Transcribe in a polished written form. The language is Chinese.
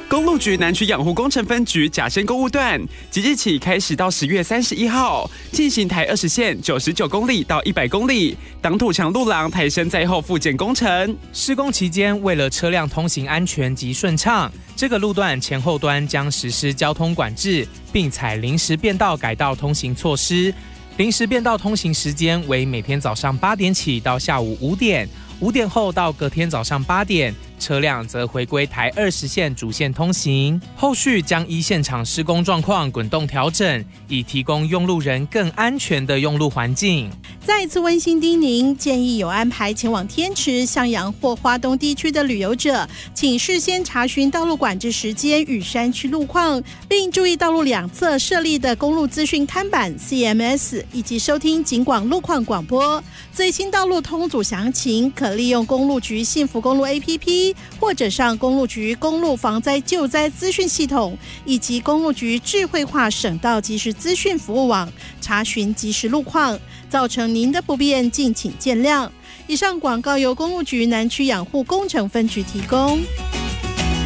公路局南区养护工程分局甲仙公路段，即日起开始到10月31号，进行台20线99公里到100公里挡土墙路廊抬升载后复建工程。 施工期间，为了车辆通行安全及顺畅，这个路段前后端将实施交通管制，并采临时变道改道通行措施。临时变道通行时间为每天早上8点起到下午5点，5点后到隔天早上8点。车辆则回归台20线主线通行，后续将依现场施工状况滚动调整，以提供用路人更安全的用路环境。 再次温馨叮咛，建议有安排前往天池、向阳或花东地区的旅游者，请事先查询道路管制时间与山区路况，并注意道路两侧设立的公路资讯看板 CMS， 以及收听警广路况广播。最新道路通组详情，可利用公路局幸福公路 APP， 或者上公路局公路防灾救灾资讯系统，以及公路局智慧化省道即时资讯服务网，查询即时路况。造成您的不便，敬请见谅。以上广告由公路局南区养护工程分局提供。